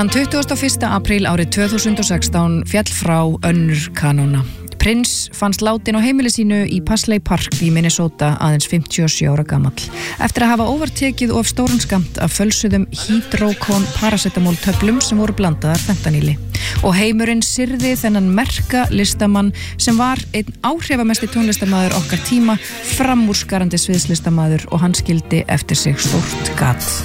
Þann 21. apríl árið 2016 fjall frá önnur kanóna. Prins fannst látin á heimili sínu í Paisley Park í Minnesota aðeins 57 ára gamall. Eftir að hafa óvartekið of stóran skammt af fölsuðum hydrocon paracetamol töflum sem voru blandaðar fentanýli. Og heimurinn syrði þennan merka listamann sem var einn áhrifamesti tónlistamaður okkar tíma, framúrskarandi sviðslistamaður og hann skildi eftir sig stórt gat.